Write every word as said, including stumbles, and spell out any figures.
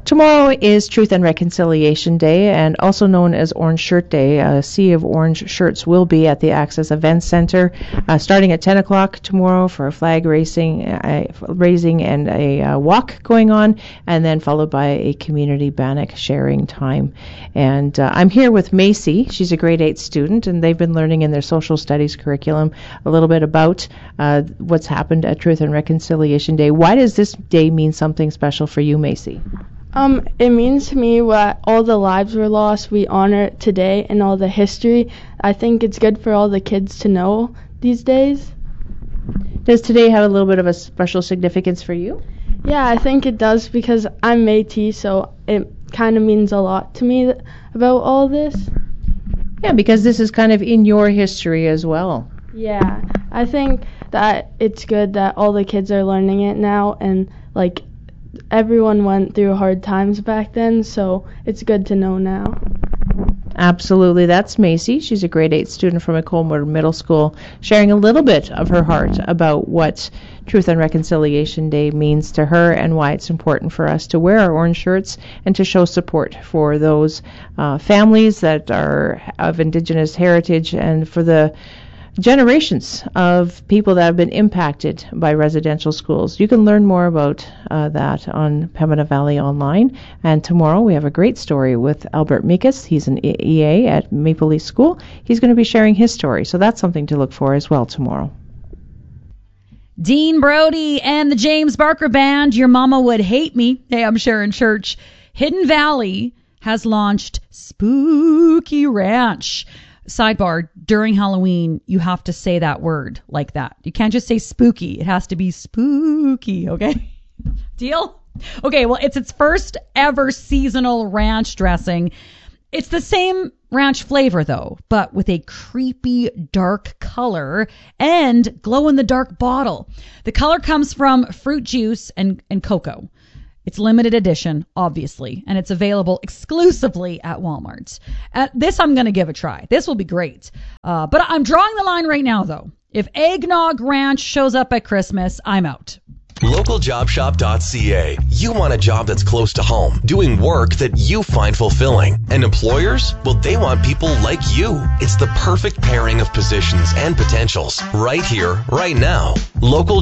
Tomorrow is Truth and Reconciliation Day, and also known as Orange Shirt Day. A sea of orange shirts will be at the Access Event Center uh, starting at ten o'clock tomorrow for a flag racing, uh, raising and a uh, walk going on, and then followed by a community bannock sharing time. And uh, I'm here with Macy. She's a grade eight student, and they've been learning in their social studies curriculum a little bit about uh, what's happened at Truth and Reconciliation Day. Why does this day mean something special for you, Macy? Um, it means to me that all the lives were lost, we honor it today, and all the history. I think it's good for all the kids to know these days. Does today have a little bit of a special significance for you? Yeah, I think it does because I'm Métis, so it kind of means a lot to me th- about all this. Yeah, because this is kind of in your history as well. Yeah, I think that it's good that all the kids are learning it now, and like everyone went through hard times back then, so it's good to know now. Absolutely. That's Macy. She's a grade eight student from Macomb Middle School, sharing a little bit of her heart about what Truth and Reconciliation Day means to her and why it's important for us to wear our orange shirts and to show support for those uh, families that are of Indigenous heritage and for the generations of people that have been impacted by residential schools. You can learn more about uh, that on Pembina Valley Online. And tomorrow we have a great story with Albert Mikas. He's an E A at Maple Leaf School. He's going to be sharing his story. So that's something to look for as well tomorrow. Dean Brody and the James Barker Band, Your Mama Would Hate Me. Hey, I'm Sharon Church. Hidden Valley has launched Spooky Ranch. Sidebar, during Halloween, you have to say that word like that. You can't just say spooky. It has to be spooky, okay? Deal? Okay, well, it's its first ever seasonal ranch dressing. It's the same ranch flavor, though, but with a creepy dark color and glow-in-the-dark bottle. The color comes from fruit juice and, and cocoa. It's limited edition, obviously, and it's available exclusively at Walmart. At this, I'm going to give a try. This will be great. Uh, but I'm drawing the line right now, though. If Eggnog Ranch shows up at Christmas, I'm out. local job shop dot c a. You want a job that's close to home, doing work that you find fulfilling. And employers? Well, they want people like you. It's the perfect pairing of positions and potentials right here, right now. Local